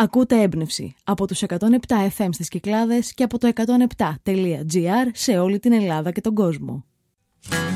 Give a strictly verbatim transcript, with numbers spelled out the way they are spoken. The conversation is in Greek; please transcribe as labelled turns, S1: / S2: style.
S1: Ακούτε Έμπνευση από τους εκατόν επτά εφ εμ στις Κυκλάδες και από το εκατόν επτά τελεία τζι άρ σε όλη την Ελλάδα και τον κόσμο.